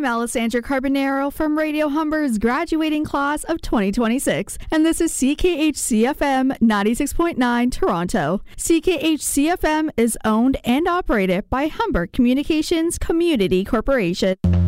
Alessandra Carbonaro from Radio Humber's graduating class of 2026, and this is CKHC-FM 96.9 Toronto. CKHC-FM is owned and operated by Humber Communications Community Corporation.